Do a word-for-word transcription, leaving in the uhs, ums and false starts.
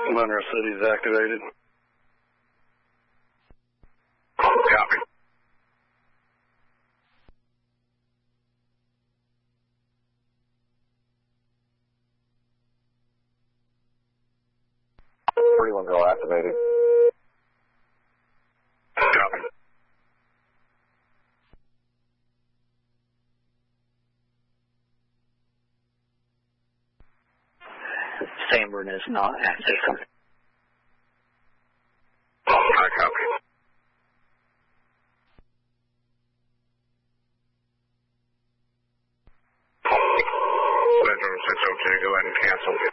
Monroe City's activated. Copy. forty-one Girl activated. Copy. Sanborn is not active. I copy. Metro six oh two, go ahead and cancel.